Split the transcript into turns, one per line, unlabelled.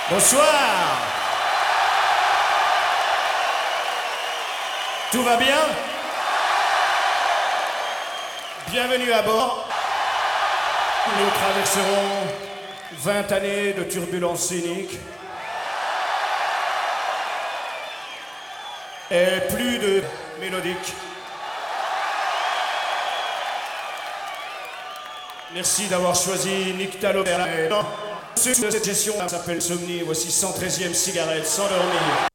Bonsoir. Tout va bien? Bienvenue à bord. Nous traverserons 20 années de turbulences scéniques et plus de mélodiques. Merci d'avoir choisi Nick Talobert. Cette session s'appelle Somni. Voici 113e cigarette, sans dormir.